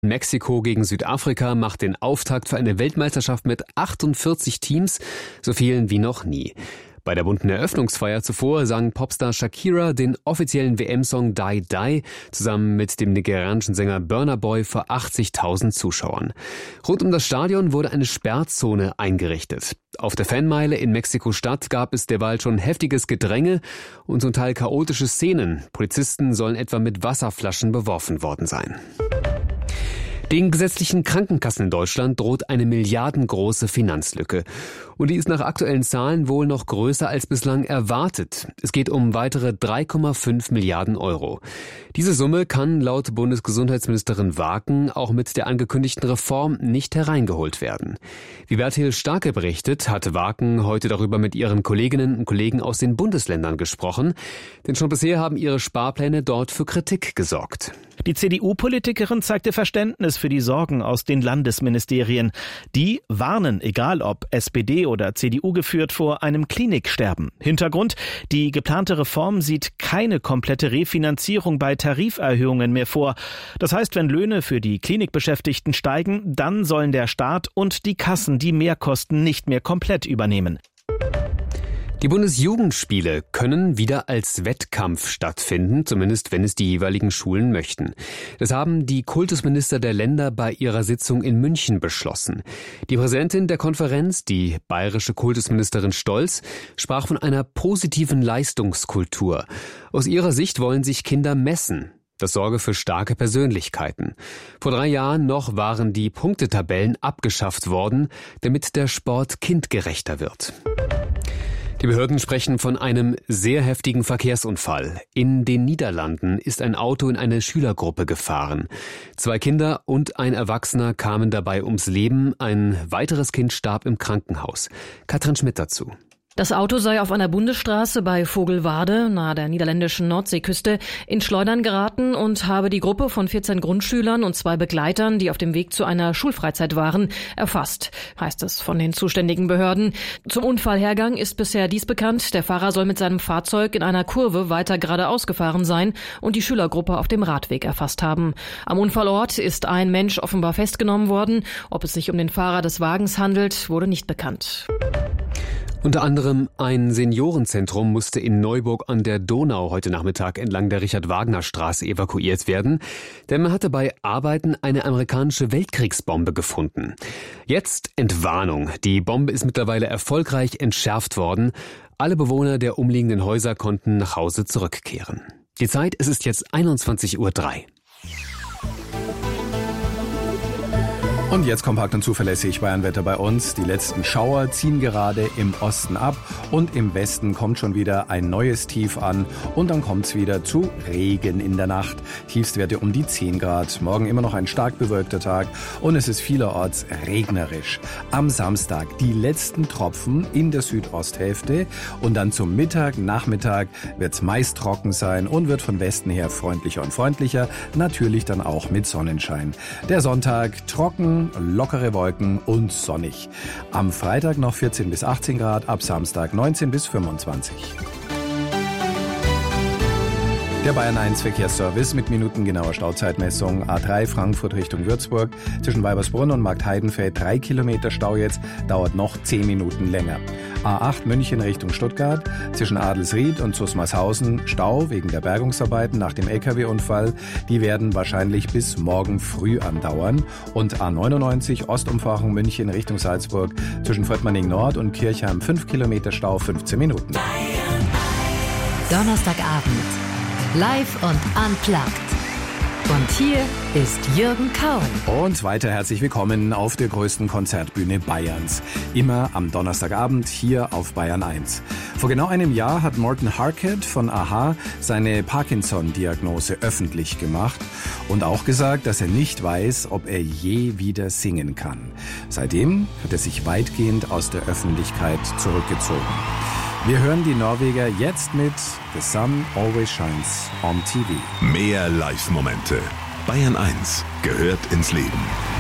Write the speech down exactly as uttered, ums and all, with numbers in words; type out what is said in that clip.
Mexiko gegen Südafrika macht den Auftakt für eine Weltmeisterschaft mit achtundvierzig Teams, so vielen wie noch nie. Bei der bunten Eröffnungsfeier zuvor sang Popstar Shakira den offiziellen W M-Song Die Die zusammen mit dem nigerianischen Sänger Burna Boy vor achtzigtausend Zuschauern. Rund um das Stadion wurde eine Sperrzone eingerichtet. Auf der Fanmeile in Mexiko-Stadt gab es derweil schon heftiges Gedränge und zum Teil chaotische Szenen. Polizisten sollen etwa mit Wasserflaschen beworfen worden sein. Den gesetzlichen Krankenkassen in Deutschland droht eine milliardengroße Finanzlücke. Und die ist nach aktuellen Zahlen wohl noch größer als bislang erwartet. Es geht um weitere drei Komma fünf Milliarden Euro. Diese Summe kann laut Bundesgesundheitsministerin Waken auch mit der angekündigten Reform nicht hereingeholt werden. Wie Bertil Starke berichtet, hat Waken heute darüber mit ihren Kolleginnen und Kollegen aus den Bundesländern gesprochen. Denn schon bisher haben ihre Sparpläne dort für Kritik gesorgt. Die C D U-Politikerin zeigte Verständnis für die Sorgen aus den Landesministerien. Die warnen, egal ob S P D oder C D U geführt, vor einem Kliniksterben. Hintergrund: Die geplante Reform sieht keine komplette Refinanzierung bei Tariferhöhungen mehr vor. Das heißt, wenn Löhne für die Klinikbeschäftigten steigen, dann sollen der Staat und die Kassen die Mehrkosten nicht mehr komplett übernehmen. Die Bundesjugendspiele können wieder als Wettkampf stattfinden, zumindest wenn es die jeweiligen Schulen möchten. Das haben die Kultusminister der Länder bei ihrer Sitzung in München beschlossen. Die Präsidentin der Konferenz, die bayerische Kultusministerin Stolz, sprach von einer positiven Leistungskultur. Aus ihrer Sicht wollen sich Kinder messen. Das sorge für starke Persönlichkeiten. Vor drei Jahren noch waren die Punktetabellen abgeschafft worden, damit der Sport kindgerechter wird. Die Behörden sprechen von einem sehr heftigen Verkehrsunfall. In den Niederlanden ist ein Auto in eine Schülergruppe gefahren. Zwei Kinder und ein Erwachsener kamen dabei ums Leben. Ein weiteres Kind starb im Krankenhaus. Katrin Schmidt dazu. Das Auto sei auf einer Bundesstraße bei Vogelwade, nahe der niederländischen Nordseeküste, in Schleudern geraten und habe die Gruppe von vierzehn Grundschülern und zwei Begleitern, die auf dem Weg zu einer Schulfreizeit waren, erfasst, heißt es von den zuständigen Behörden. Zum Unfallhergang ist bisher dies bekannt. Der Fahrer soll mit seinem Fahrzeug in einer Kurve weiter geradeaus gefahren sein und die Schülergruppe auf dem Radweg erfasst haben. Am Unfallort ist ein Mensch offenbar festgenommen worden. Ob es sich um den Fahrer des Wagens handelt, wurde nicht bekannt. Unter anderem ein Seniorenzentrum musste in Neuburg an der Donau heute Nachmittag entlang der Richard-Wagner-Straße evakuiert werden, denn man hatte bei Arbeiten eine amerikanische Weltkriegsbombe gefunden. Jetzt Entwarnung. Die Bombe ist mittlerweile erfolgreich entschärft worden. Alle Bewohner der umliegenden Häuser konnten nach Hause zurückkehren. Die Zeit, es ist jetzt einundzwanzig Uhr drei. Und jetzt kompakt und zuverlässig Bayernwetter bei uns. Die letzten Schauer ziehen gerade im Osten ab und im Westen kommt schon wieder ein neues Tief an und dann kommt es wieder zu Regen in der Nacht. Tiefstwerte um die zehn Grad. Morgen immer noch ein stark bewölkter Tag und es ist vielerorts regnerisch. Am Samstag die letzten Tropfen in der Südosthälfte und dann zum Mittag, Nachmittag wird es meist trocken sein und wird von Westen her freundlicher und freundlicher. Natürlich dann auch mit Sonnenschein. Der Sonntag trocken, lockere Wolken und sonnig. Am Freitag noch vierzehn bis achtzehn Grad, ab Samstag neunzehn bis fünfundzwanzig. Der Bayern eins Verkehrsservice mit minutengenauer Stauzeitmessung. A drei Frankfurt Richtung Würzburg. Zwischen Weibersbrunn und Marktheidenfeld drei Kilometer Stau jetzt. Dauert noch zehn Minuten länger. A acht München Richtung Stuttgart. Zwischen Adelsried und Zusmarshausen Stau wegen der Bergungsarbeiten nach dem L K W-Unfall. Die werden wahrscheinlich bis morgen früh andauern. Und A neunundneunzig Ostumfahrung München Richtung Salzburg. Zwischen Vöttmanning Nord und Kirchheim fünf Kilometer Stau, fünfzehn Minuten. Donnerstagabend. Live und unplugged. Und hier ist Jürgen Kauen. Und weiter herzlich willkommen auf der größten Konzertbühne Bayerns. Immer am Donnerstagabend hier auf Bayern eins. Vor genau einem Jahr hat Morten Harket von a-ha seine Parkinson-Diagnose öffentlich gemacht und auch gesagt, dass er nicht weiß, ob er je wieder singen kann. Seitdem hat er sich weitgehend aus der Öffentlichkeit zurückgezogen. Wir hören die Norweger jetzt mit The Sun Always Shines on T V. Mehr Live-Momente. Bayern eins gehört ins Leben.